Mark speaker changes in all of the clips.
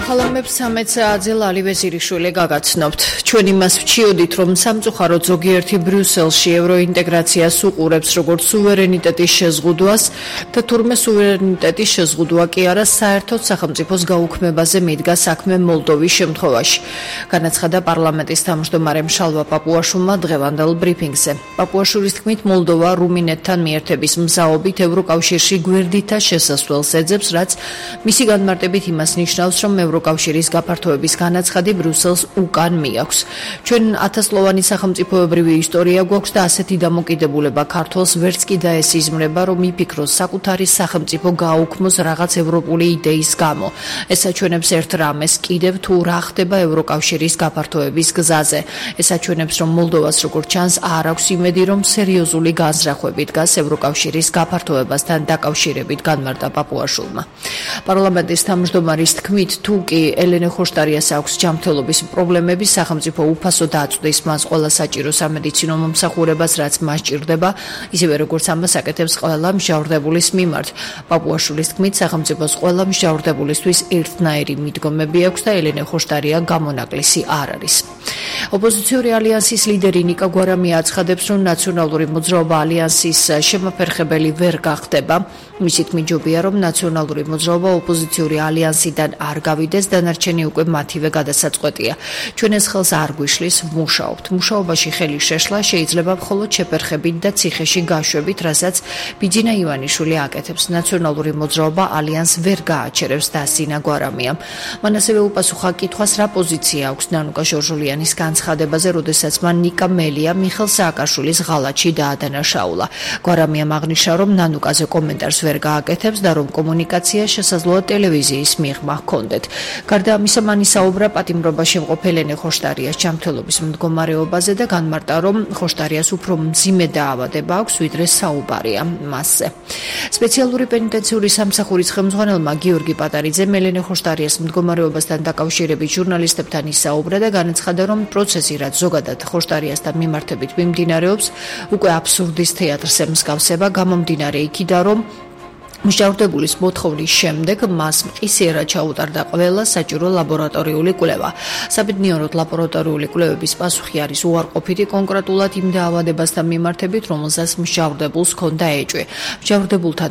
Speaker 1: ახალამებს 13 საათზე ლალი ვეზირიშვილი გაგაცნობთ. ჩვენ იმას ვჩიოდით, რომ სამწუხაროდ ზოგიერთი ბრიუსელში ევროინტეგრაციას უყურებს როგორც სუვერენიტეტის შეზღუდვას და თურმე სუვერენიტეტის შეზღუდვა კი არა, საერთოდ სახელმწიფოს გაუქმებაზე მიდგა საქმე მოლდოვის შემთხვევაში. განაცხადა პარლამენტის თავმჯდომარე მშალვა პაპუაშვილმა დღევანდელ ბრიფინგზე. პაპუაშვილის თქმით, მოლდოვა რუმინეთთან მიერთების მზაობით ევროკავშირში გვერდითა შესასვლელს ეძებს, რაც მისი განმარტებით იმას ნიშნავს, რომ ევროკავშირის გაფართოების განაცხადი ბრიუსელს უკან მიაქვს. ჩვენ 1000-ლოვანი სახელმწიფოებრივი ისტორია გვაქვს და ასეთი დამოკიდებულება ქართველს ვერც კი დაესიზმრება, რომ იფიქროს საკუთარი სახელმწიფო გააუქმოს რაღაც ევროპული იდეის გამო. ეს აჩვენებს ერთ რამეს, კიდევ თუ რა ხდება ევროკავშირის გაფართოების გზაზე. ეს აჩვენებს, რომ მოლდოვას როგორც ჩანს არ აქვს იმედი, რომ სერიოზული განზრახვები დგას ევროკავშირის გაფართოებასთან დაკავშირებით, განმარტა პაპუაშვილმა. პარლამენტის თავმჯდომარის თქმით, თუ კი ელენე ხოშტარიას აქვს ჯანმრთელობის პრობლემები, სახელმწიფო უფასო დაწვდის მას ყველა საჭირო სამედიცინო მომსახურებას, რაც მას ჭირდება, ისევე როგორც ამას აკეთებს ყველა მსჯავრდებულის მიმართ. პაპუაშვილის თქმით, სახელმწიფოს ყველა მსჯავრდებულისთვის ერთნაირი მიდგომები აქვს და ელენე ხოშტარია გამონაკლისი არ არის. ოპოზიციური ალიანსის ლიდერი ნიკა გვარამია აცხადებს, რომ ნაციონალური მოძრაობა ალიანსის შემოფერხებელი ვერ გახდება. მისი თქმით, ჯობია, რომ ნაციონალური მოძრაობა ოპოზიციური ალიანსიდან არ გავიდეს, დანარჩენი უკვე მათივე გადასაწყვეტია. ჩვენ ეს ხელს არ გვიშლის, ვმუშაობთ. მუშაობაში ხელი შეშლა შეიძლება მხოლოდ შეფერხებით და ციხეში გაშვებით, რასაც ბიძინა ივანიშვილი აკეთებს. ნაციონალური მოძრაობა ალიანს ვერ გააჩერებს, დასძინა გვარამიამ. მან ასევე უპასუხა კითხვას, რა პოზიცია აქვს ნანუკა ჟორჟოლიანის განცხადებაზე, როდესაც მან ნიკა მელია მიხელ სააკაშვილის ღალატში დაადანაშაულა. გვარამიამ აღნიშნა, რომ ნანუკაზე კომენტარს ვერ გააკეთებს და რომ კომუნიკაცია შესაძლოა ტელევიზიის მიღმა ჰქონდეთ. გარდა ამისა, მან ისაუბრა პატიმრობაში მყოფ ელენე ხოშტარიას ჯანმრთელობის მდგომარეობაზე და განმარტა, რომ ხოშტარიას უფრო მძიმე დაავადება აქვს, ვიდრე საუბარია მასზე. სპეციალური პენიტენციური სამსახურის ხელმძღვანელმა გიორგი პატარიძემ ელენე ხოშტარიას მდგომარეობასთან დაკავშირებით ჟურნალისტებთან ისაუბრა და განაცხადა, რომ პროცესი, რაც ზოგადად ხოშტარიასთან მიმართებით მიმდინარეობს, უკვე აბსურდის თეატრს ემსგავსება, გამომდინარე იქიდან, რომ მსჯავრდებულის მოთხოვნის შემდეგ მას მყისიერად ჩაუტარდა ყველა საჭირო ლაბორატორიული კვლევა. საბედნიეროდ ლაბორატორიული კვლევების პასუხი არის უარყოფითი კონკრეტულად იმ დაავადებასთან მიმართებით, რომელსაც მსჯავრდებულს ჰქონდა ეჭვი. მსჯავრდებულთან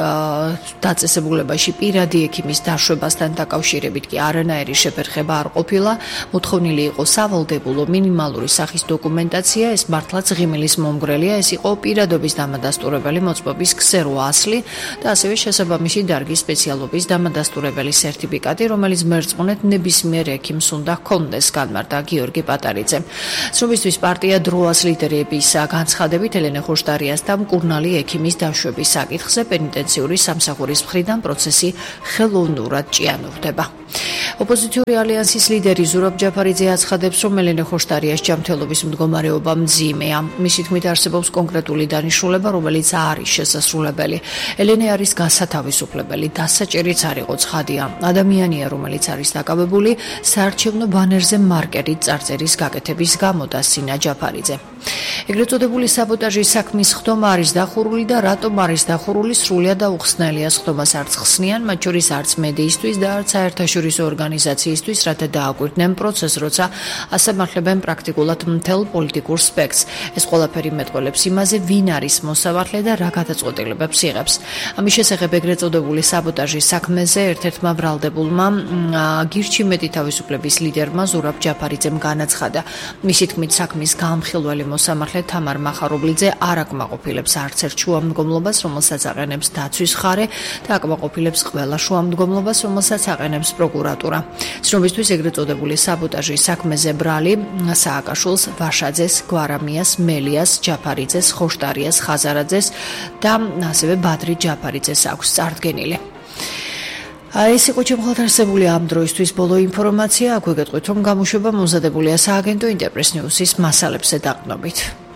Speaker 1: დაწესებულებაში პირადი ექიმის დაშვებასთან დაკავშირებით კი არანაირი შეფერხება არ ყოფილა. მოთხოვნილი იყო სავალდებულო მინიმალური სახის დოკუმენტაცია, ეს მართლაც ღიმილის მომგვრელია, ეს იყო პირადობის დამადასტურებელი მოწმობის ქსერო ასლი და ასევე შესაბამისი დარგის სპეციალობის დამადასტურებელი სერტიფიკატი, რომელიც მერწმუნედ ნებისმიერ ექიმს უნდა ჰქონდეს, განმარტა გიორგი პატარიძემ. სრობისთვის პარტია დროას ლიდერების განცხადებით ელენე ხოშტარიას და მკურნალი ექიმის დაშვების საკითხზე პენიტენციური სამსახურის მხრიდან პროცესი ხელოვნურად ჭიანურდება. ოპოზიციური ალიანსის ლიდერი ზურაბ ჯაფარიძე აცხადებს, რომ ელენე ხოშტარიას ჯანმრთელობის მდგომარეობა მძიმეა. მისი თქმით, არსებობს კონკრეტული დანიშნულება, რომელიც არის შესასრულებელი. ელენე არის გასათავისუფლებელი, დასაჭერიც არ იყო ცხადია. ადამიანია, რომელიც არის დაკავებული საარჩევნო ბანერზე მარკერით წარწერის გაკეთების გამო, დასძინა ჯაფარიძე. ეგრეთ წოდებული საბოტაჟის საქმის ხდომა არის დახურული და რატომ არის დახურული, სრულიად აუხსნელია. ხდომას არც ხსნიან, მათ შორის არც მედიისთვის და არც საერთაშორისო ორგანიზაციისთვის, რათა დააკვირდნენ პროცესს, როცა ასამართლებენ პრაქტიკულად მთელ პოლიტიკურ სპექტრს. ეს ყველაფერი მეტყველებს იმაზე, ვინ არის მოსამართლე და რა გადაწყვეტილებებს იღებს. ამის შესახებ ეგრეთ წოდებული საბოტაჟის საქმეზე ერთ-ერთმა ბრალდებულმა გირჩი მეტი თავისუფლების ლიდერმა ზურაბ ჯაფარიძემ განაცხადა. მისი თქმით, საქმის გამხილველი მოსამართლე თამარ მახარობლიძე არ აკმაყოფილებს არც ერთ შუამდგომლობას, რომელსაც აყენებს დაცვის მხარე და აკმაყოფილებს ყველა შუამდგომლობას, რომელსაც აყენებს პროკურატურა. ცნობისთვის ეგრეთ წოდებული საბოტაჟის საქმეზე ბრალი სააკაშვილს, ვაშაძეს, გვარამიას, მელიას, ჯაფარიძეს, ხოშტარიას, ხაზარაძეს და ასევე ბადრი ჯაფარიძეს აქვს წარდგენილი. ეს იყო ჩემხალთ არსებული ამ დროისთვის ბოლო ინფორმაცია. აქვე გეტყვით, რომ გამოშვება მომზადებულია სააგენტო ინტერპრეს ნიუსის მასალებზე დაყრდნობით.